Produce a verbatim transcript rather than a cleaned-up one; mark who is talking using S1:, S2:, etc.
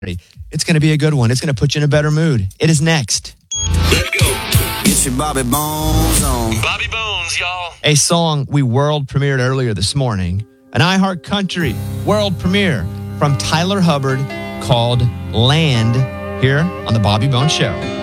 S1: It's going to be a good one. It's going to put you in a better mood. It is next.
S2: Let's go.
S3: Get your Bobby Bones on.
S2: Bobby Bones, y'all.
S1: A song we world premiered earlier this morning. An iHeart Country world premiere from Tyler Hubbard called Land here on the Bobby Bones Show.